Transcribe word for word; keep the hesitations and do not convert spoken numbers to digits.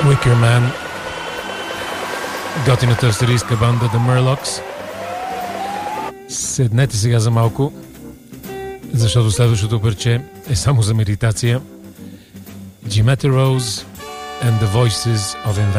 Wicker Man, готината австралийска банда The Murlocs. Седнете сега за малко, защото следващото парче е само за медитация. Jimette Rose and the Voices of Invention.